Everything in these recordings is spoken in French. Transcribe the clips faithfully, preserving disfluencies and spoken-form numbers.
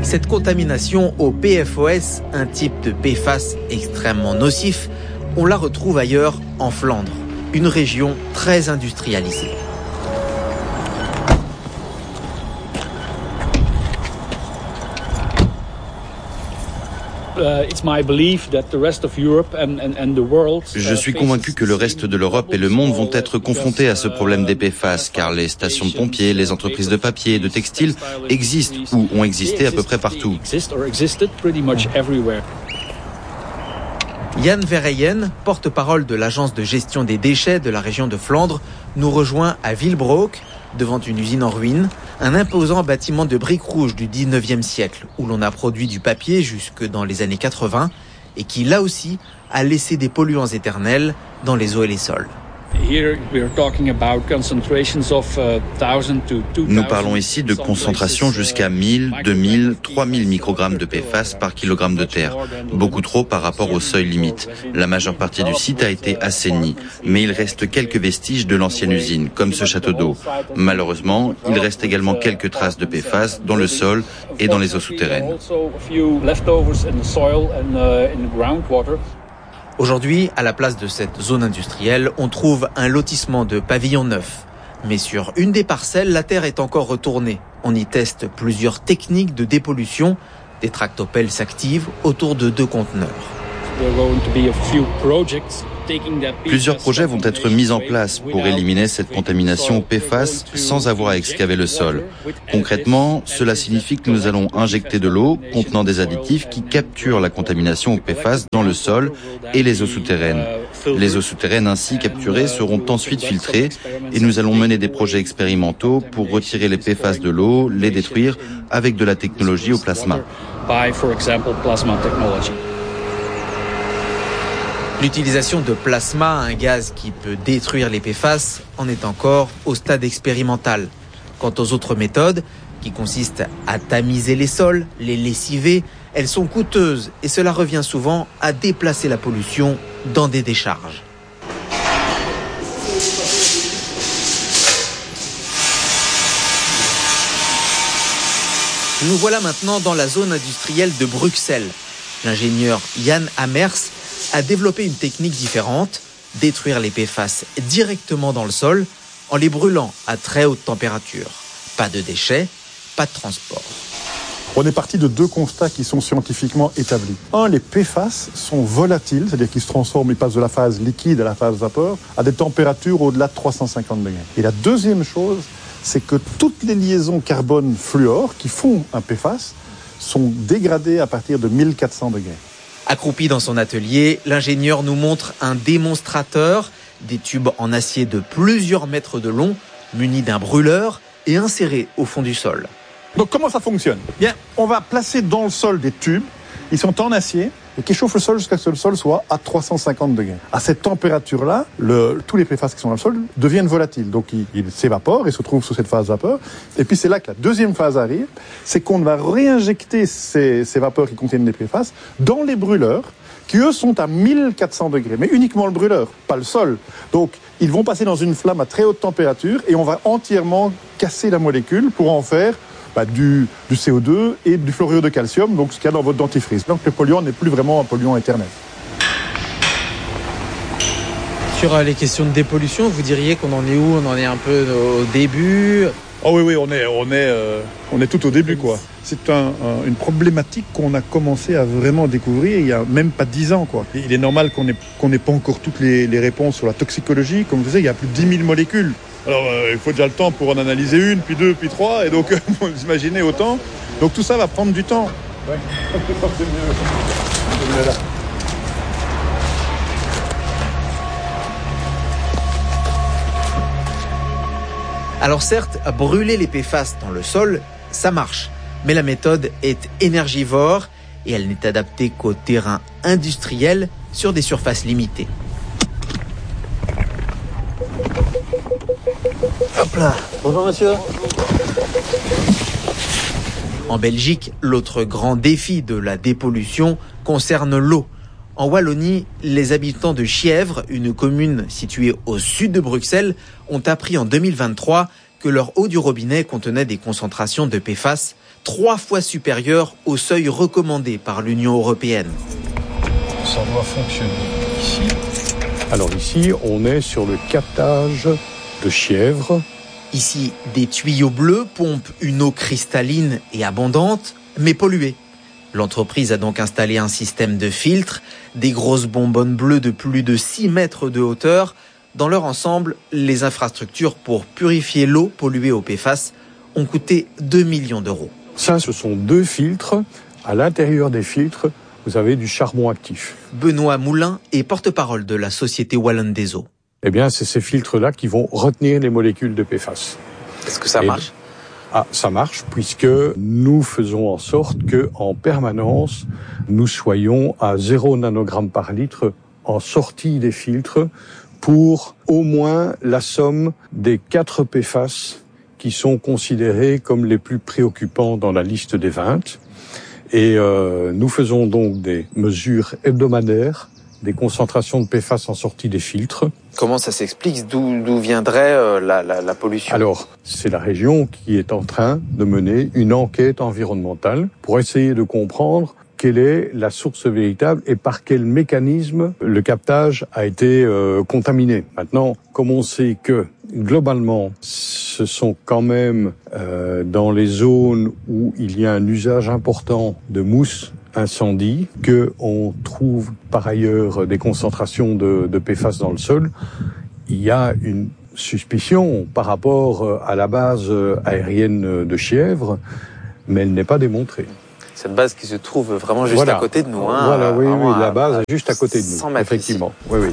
Cette contamination au P F O S, un type de P F A S extrêmement nocif, on la retrouve ailleurs en Flandre, une région très industrialisée. Je suis convaincu que le reste de l'Europe et le monde vont être confrontés à ce problème des P F A S, car les stations de pompiers, les entreprises de papier et de textile existent ou ont existé à peu près partout. Jan Verheyen, porte-parole de l'agence de gestion des déchets de la région de Flandre, nous rejoint à Willebroek, devant une usine en ruine, un imposant bâtiment de briques rouges du dix-neuvième siècle, où l'on a produit du papier jusque dans les années quatre-vingts, et qui, là aussi, a laissé des polluants éternels dans les eaux et les sols. Nous parlons ici de concentrations jusqu'à mille, deux mille, trois mille microgrammes de P F A S par kilogramme de terre. Beaucoup trop par rapport au seuil limite. La majeure partie du site a été assainie, mais il reste quelques vestiges de l'ancienne usine, comme ce château d'eau. Malheureusement, il reste également quelques traces de P F A S dans le sol et dans les eaux souterraines. Aujourd'hui, à la place de cette zone industrielle, on trouve un lotissement de pavillons neufs. Mais sur une des parcelles, la terre est encore retournée. On y teste plusieurs techniques de dépollution. Des tractopelles s'activent autour de deux conteneurs. Plusieurs projets vont être mis en place pour éliminer cette contamination au P F A S sans avoir à excaver le sol. Concrètement, cela signifie que nous allons injecter de l'eau contenant des additifs qui capturent la contamination au P F A S dans le sol et les eaux souterraines. Les eaux souterraines ainsi capturées seront ensuite filtrées et nous allons mener des projets expérimentaux pour retirer les P F A S de l'eau, les détruire avec de la technologie au plasma. L'utilisation de plasma, un gaz qui peut détruire les P F A S, en est encore au stade expérimental. Quant aux autres méthodes, qui consistent à tamiser les sols, les lessiver, elles sont coûteuses et cela revient souvent à déplacer la pollution dans des décharges. Nous voilà maintenant dans la zone industrielle de Bruxelles. L'ingénieur Jan Amers a développé une technique différente, détruire les P F A S directement dans le sol en les brûlant à très haute température. Pas de déchets, pas de transport. On est parti de deux constats qui sont scientifiquement établis. Un, les P F A S sont volatiles, c'est-à-dire qu'ils se transforment, ils passent de la phase liquide à la phase vapeur, à des températures au-delà de trois cent cinquante degrés. Et la deuxième chose, c'est que toutes les liaisons carbone-fluor qui font un P F A S sont dégradées à partir de mille quatre cents degrés. Accroupi dans son atelier, l'ingénieur nous montre un démonstrateur, des tubes en acier de plusieurs mètres de long, munis d'un brûleur et insérés au fond du sol. Donc comment ça fonctionne ? Bien, on va placer dans le sol des tubes, ils sont en acier et qui chauffent le sol jusqu'à ce que le sol soit à trois cent cinquante degrés. À cette température-là, le, tous les P F A S qui sont dans le sol deviennent volatiles. Donc ils, ils s'évaporent et se trouvent sous cette phase vapeur. Et puis c'est là que la deuxième phase arrive, c'est qu'on va réinjecter ces, ces vapeurs qui contiennent les P F A S dans les brûleurs, qui eux sont à mille quatre cents degrés, mais uniquement le brûleur, pas le sol. Donc ils vont passer dans une flamme à très haute température et on va entièrement casser la molécule pour en faire Bah, du, du C O deux et du fluorure de calcium, donc ce qu'il y a dans votre dentifrice. Donc le polluant n'est plus vraiment un polluant éternel. Sur les questions de dépollution, vous diriez qu'on en est où ? On en est un peu au début ? Oh oui, oui, on est, on est, euh, on est tout au début, quoi. C'est un, un, une problématique qu'on a commencé à vraiment découvrir il y a même pas dix ans, quoi. Il est normal qu'on n'ait qu'on n'ait pas encore toutes les, les réponses sur la toxicologie. Comme je disais, il y a plus de dix mille molécules. Alors, euh, il faut déjà le temps pour en analyser une, puis deux, puis trois, et donc, vous imaginez autant. Donc, tout ça va prendre du temps. Ouais, c'est mieux. C'est mieux là. Alors certes, brûler les P F A S dans le sol, ça marche. Mais la méthode est énergivore et elle n'est adaptée qu'au terrain industriel sur des surfaces limitées. Hop là. Bonjour monsieur. En Belgique, l'autre grand défi de la dépollution concerne l'eau. En Wallonie, les habitants de Chièvre, une commune située au sud de Bruxelles, ont appris en deux mille vingt-trois que leur eau du robinet contenait des concentrations de P F A S trois fois supérieur au seuil recommandé par l'Union européenne. Ça doit fonctionner ici. Alors ici, on est sur le captage de Chièvre. Ici, des tuyaux bleus pompent une eau cristalline et abondante, mais polluée. L'entreprise a donc installé un système de filtres, des grosses bonbonnes bleues de plus de six mètres de hauteur. Dans leur ensemble, les infrastructures pour purifier l'eau polluée au P F A S ont coûté deux millions d'euros. Ça, ce sont deux filtres. À l'intérieur des filtres, vous avez du charbon actif. Benoît Moulin est porte-parole de la Société Wallonne des Eaux. Eh bien, c'est ces filtres-là qui vont retenir les molécules de P F A S. Est-ce que ça marche ? Ah, ça marche, puisque nous faisons en sorte que, en permanence, nous soyons à zéro nanogramme par litre en sortie des filtres pour au moins la somme des quatre P F A S qui sont considérés comme les plus préoccupants dans la liste des vingt. Et euh, nous faisons donc des mesures hebdomadaires, des concentrations de P F A S en sortie des filtres. Comment ça s'explique ? D'où, d'où viendrait euh, la, la, la pollution ? Alors, c'est la région qui est en train de mener une enquête environnementale pour essayer de comprendre quelle est la source véritable et par quel mécanisme le captage a été euh, contaminé. Maintenant, comme on sait que globalement, ce sont quand même euh, dans les zones où il y a un usage important de mousse incendie, que on trouve par ailleurs des concentrations de, de P F A S dans le sol, il y a une suspicion par rapport à la base aérienne de Chièvre, mais elle n'est pas démontrée. Cette base qui se trouve vraiment juste voilà. à côté de nous. Hein, voilà, oui, oui, la base à, est juste à côté de nous, cent mètres effectivement. Ici. Oui, oui.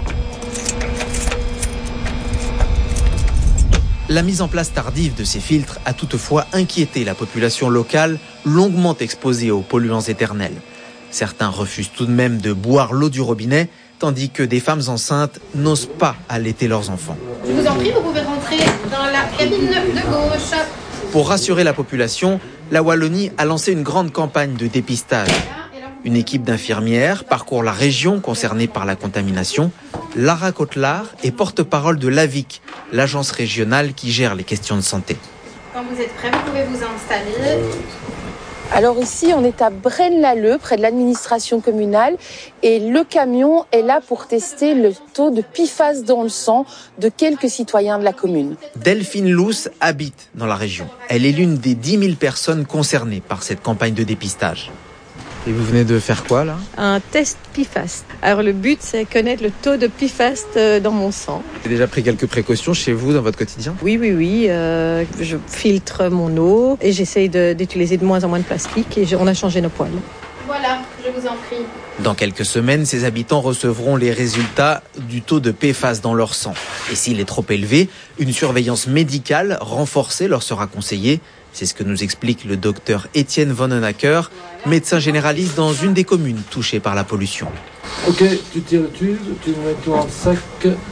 La mise en place tardive de ces filtres a toutefois inquiété la population locale, longuement exposée aux polluants éternels. Certains refusent tout de même de boire l'eau du robinet, tandis que des femmes enceintes n'osent pas allaiter leurs enfants. Je vous en prie, vous pouvez rentrer dans la cabine de gauche. Pour rassurer la population, la Wallonie a lancé une grande campagne de dépistage. Une équipe d'infirmières parcourt la région concernée par la contamination. Lara Cotlar est porte-parole de l'A V I C, l'agence régionale qui gère les questions de santé. Quand vous êtes prêts, vous pouvez vous installer. Alors ici, on est à Braine-l'Alleud, près de l'administration communale, et le camion est là pour tester le taux de P F A S dans le sang de quelques citoyens de la commune. Delphine Luce habite dans la région. Elle est l'une des dix mille personnes concernées par cette campagne de dépistage. Et vous venez de faire quoi là ? Un test P F A S. Alors le but, c'est connaître le taux de P F A S dans mon sang. Vous avez déjà pris quelques précautions chez vous dans votre quotidien ? Oui, oui, oui. Euh, je filtre mon eau et j'essaye de, d'utiliser de moins en moins de plastique et je, on a changé nos poêles. Voilà, je vous en prie. Dans quelques semaines, ces habitants recevront les résultats du taux de P F A S dans leur sang. Et s'il est trop élevé, une surveillance médicale renforcée leur sera conseillée. C'est ce que nous explique le docteur Étienne Vonnenacker, médecin généraliste dans une des communes touchées par la pollution. Ok, tu tires le tube, tu le mets dans le sac.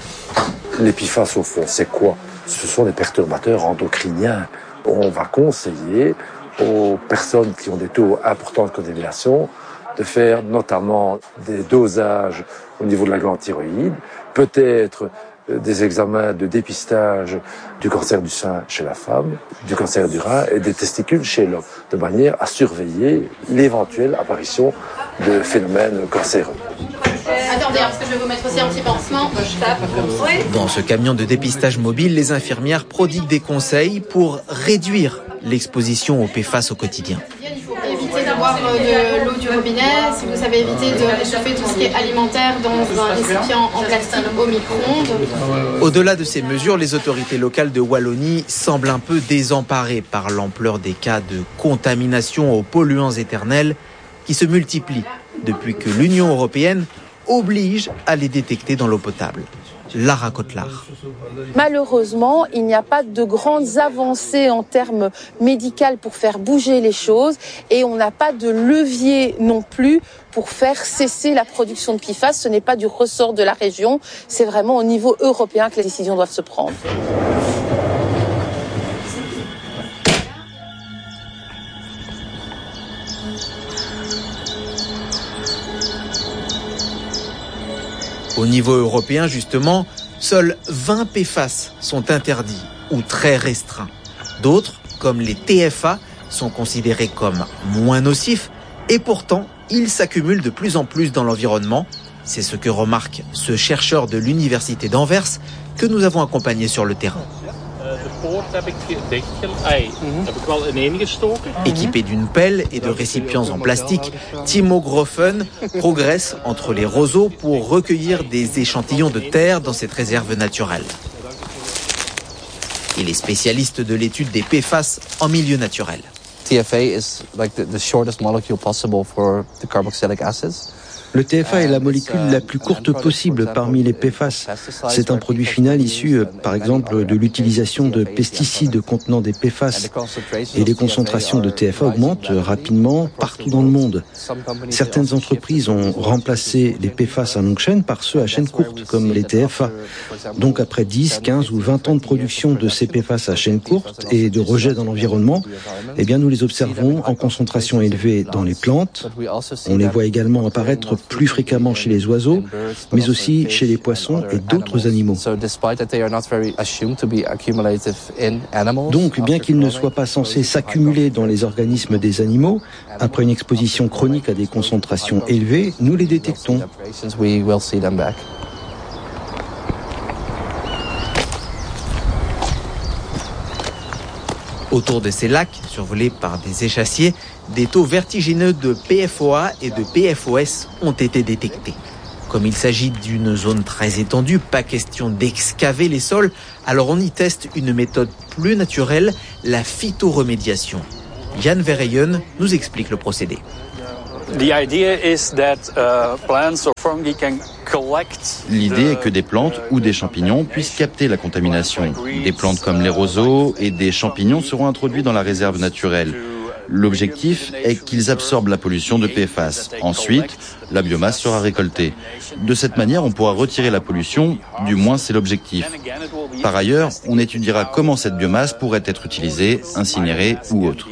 Les P F A S, au fond, c'est quoi ? Ce sont des perturbateurs endocriniens. On va conseiller aux personnes qui ont des taux importants de contamination de faire notamment des dosages au niveau de la glande thyroïde, peut-être des examens de dépistage du cancer du sein chez la femme, du cancer du rein et des testicules chez l'homme, de manière à surveiller l'éventuelle apparition de phénomènes cancéreux. Attendez, parce que je vais vous mettre aussi un petit pansement. Je tape comme ça. Dans ce camion de dépistage mobile, les infirmières prodiguent des conseils pour réduire l'exposition au P F A S au quotidien. Il faut éviter de boire de l'eau du robinet, si vous savez éviter de réchauffer tout ce qui est alimentaire dans un récipient en plastique au micro-ondes. Au-delà de ces mesures, les autorités locales de Wallonie semblent un peu désemparées par l'ampleur des cas de contamination aux polluants éternels qui se multiplient depuis que l'Union européenne oblige à les détecter dans l'eau potable. Lara Cotlar. Malheureusement, il n'y a pas de grandes avancées en termes médicaux pour faire bouger les choses et on n'a pas de levier non plus pour faire cesser la production de P F A S. Ce n'est pas du ressort de la région, c'est vraiment au niveau européen que les décisions doivent se prendre. Au niveau européen, justement, seuls vingt P F A S sont interdits ou très restreints. D'autres, comme les T F A, sont considérés comme moins nocifs et pourtant, ils s'accumulent de plus en plus dans l'environnement. C'est ce que remarque ce chercheur de l'université d'Anvers que nous avons accompagné sur le terrain. Équipé d'une pelle et de récipients en plastique, Timo Groffen progresse entre les roseaux pour recueillir des échantillons de terre dans cette réserve naturelle. Il est spécialiste de l'étude des P F A S en milieu naturel. T F A is like the, the shortest molecule possible for the carboxylic acids. Le T F A est la molécule la plus courte possible parmi les P F A S. C'est un produit final issu, par exemple, de l'utilisation de pesticides contenant des P F A S. Et les concentrations de T F A augmentent rapidement partout dans le monde. Certaines entreprises ont remplacé les P F A S à longue chaîne par ceux à chaîne courte, comme les T F A. Donc après dix, quinze ou vingt ans de production de ces P F A S à chaîne courte et de rejet dans l'environnement, eh bien nous les observons en concentration élevée dans les plantes. On les voit également apparaître plus fréquemment chez les oiseaux, mais aussi chez les poissons et d'autres animaux. Donc, bien qu'ils ne soient pas censés s'accumuler dans les organismes des animaux, après une exposition chronique à des concentrations élevées, nous les détectons. Autour de ces lacs, survolés par des échassiers, des taux vertigineux de P F O A et de P F O S ont été détectés. Comme il s'agit d'une zone très étendue, pas question d'excaver les sols, alors on y teste une méthode plus naturelle, la phytoremédiation. Jan Verheyen nous explique le procédé. L'idée est que des plantes ou des champignons puissent capter la contamination. Des plantes comme les roseaux et des champignons seront introduits dans la réserve naturelle. L'objectif est qu'ils absorbent la pollution de P F A S. Ensuite, la biomasse sera récoltée. De cette manière, on pourra retirer la pollution, du moins c'est l'objectif. Par ailleurs, on étudiera comment cette biomasse pourrait être utilisée, incinérée ou autre.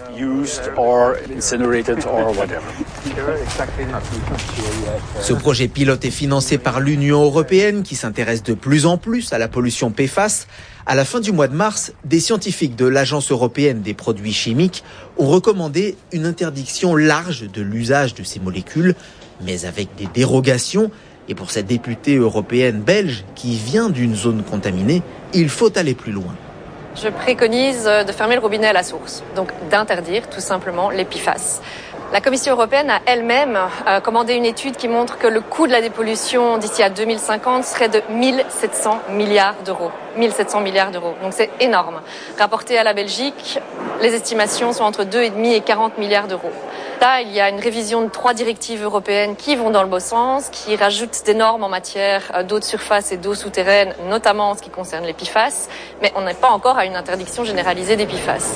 Ce projet pilote est financé par l'Union européenne qui s'intéresse de plus en plus à la pollution P F A S. À la fin du mois de mars, des scientifiques de l'Agence européenne des produits chimiques ont recommandé une interdiction large de l'usage de ces molécules, mais avec des dérogations. Et pour cette députée européenne belge qui vient d'une zone contaminée, il faut aller plus loin. Je préconise de fermer le robinet à la source, donc d'interdire tout simplement les P F A S. La Commission européenne a elle-même euh, commandé une étude qui montre que le coût de la dépollution d'ici à deux mille cinquante serait de mille sept cents milliards d'euros. mille sept cents milliards d'euros, donc c'est énorme. Rapporté à la Belgique, les estimations sont entre deux virgule cinq et quarante milliards d'euros. Là, il y a une révision de trois directives européennes qui vont dans le bon sens, qui rajoutent des normes en matière d'eau de surface et d'eau souterraine, notamment en ce qui concerne les P F A S, mais on n'est pas encore à une interdiction généralisée des P F A S.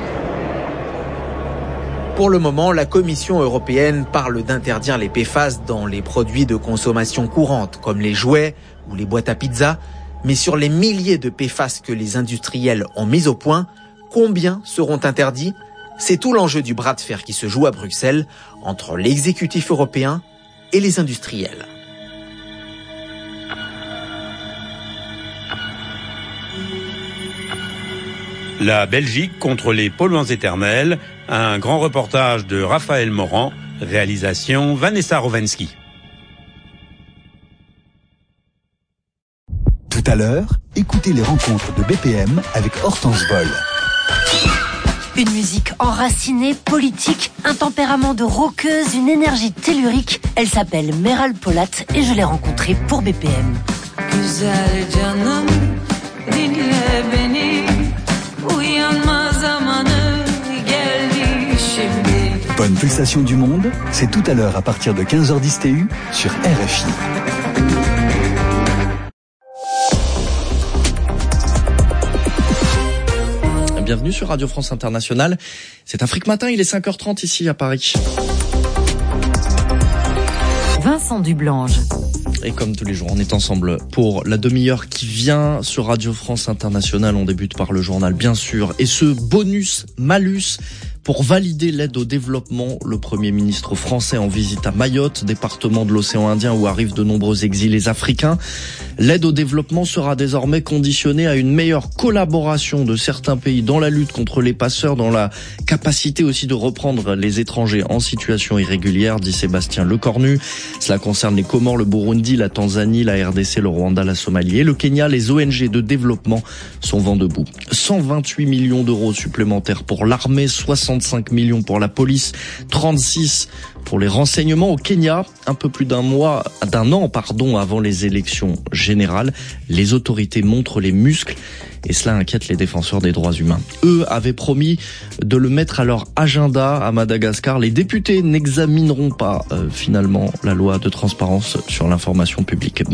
Pour le moment, la Commission européenne parle d'interdire les P F A S dans les produits de consommation courante, comme les jouets ou les boîtes à pizza. Mais sur les milliers de P F A S que les industriels ont mis au point, combien seront interdits ? C'est tout l'enjeu du bras de fer qui se joue à Bruxelles entre l'exécutif européen et les industriels. La Belgique contre les polluants éternels, un grand reportage de Raphaël Morand, réalisation Vanessa Rowensky. Tout à l'heure, écoutez les rencontres de B P M avec Hortense Boll. Une musique enracinée, politique, un tempérament de rockeuse, une énergie tellurique. Elle s'appelle Meral Polat et je l'ai rencontrée pour B P M. Bonne pulsation du monde, c'est tout à l'heure à partir de quinze heures dix T U sur R F I. Bienvenue sur Radio France Internationale. C'est Afrique Matin, il est cinq heures trente ici à Paris. Vincent Dublange. Et comme tous les jours, on est ensemble pour la demi-heure qui vient sur Radio France Internationale. On débute par le journal, bien sûr. Et ce bonus malus Pour valider l'aide au développement, le Premier ministre français en visite à Mayotte, département de l'océan Indien où arrivent de nombreux exilés africains. L'aide au développement sera désormais conditionnée à une meilleure collaboration de certains pays dans la lutte contre les passeurs, dans la capacité aussi de reprendre les étrangers en situation irrégulière, dit Sébastien Lecornu. Cela concerne les Comores, le Burundi, la Tanzanie, la R D C, le Rwanda, la Somalie et le Kenya. Les O N G de développement sont vent debout. cent vingt-huit millions d'euros supplémentaires pour l'armée, soixante-cinq millions pour la police, trente-six pour les renseignements. Au Kenya, un peu plus d'un mois, d'un an, pardon, avant les élections générales, les autorités montrent les muscles et cela inquiète les défenseurs des droits humains. Eux avaient promis de le mettre à leur agenda à Madagascar. Les députés n'examineront pas euh, finalement la loi de transparence sur l'information publique.